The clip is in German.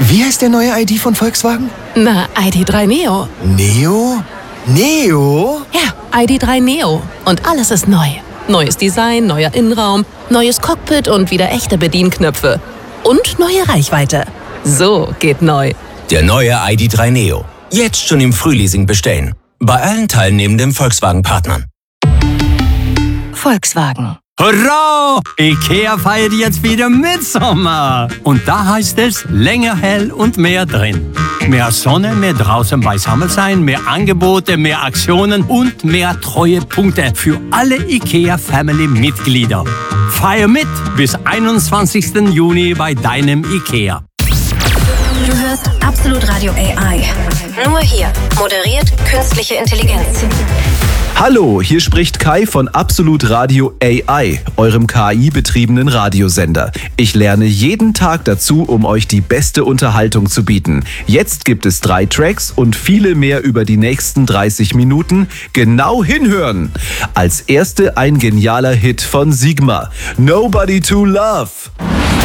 Wie heißt der neue ID von Volkswagen? Na, ID.3 Neo. Neo? Neo? Ja, ID.3 Neo. Und alles ist neu. Neues Design, neuer Innenraum, neues Cockpit und wieder echte Bedienknöpfe. Und neue Reichweite. So geht neu. Der neue ID.3 Neo. Jetzt schon im Frühleasing bestellen. Bei allen teilnehmenden Volkswagen-Partnern. Volkswagen. Hurra! IKEA feiert jetzt wieder Mitsommer. Und da heißt es länger hell und mehr drin. Mehr Sonne, mehr draußen beisammen sein, mehr Angebote, mehr Aktionen und mehr Treuepunkte für alle IKEA-Family-Mitglieder. Feier mit bis 21. Juni bei deinem IKEA. Du hörst Absolut Radio AI. Nur hier. Moderiert künstliche Intelligenz. Hallo, hier spricht Kai von Absolut Radio AI, eurem KI-betriebenen Radiosender. Ich lerne jeden Tag dazu, um euch die beste Unterhaltung zu bieten. Jetzt gibt es 3 Tracks und viele mehr über die nächsten 30 Minuten. Genau hinhören! Als erste ein genialer Hit von Sigma, Nobody to Love.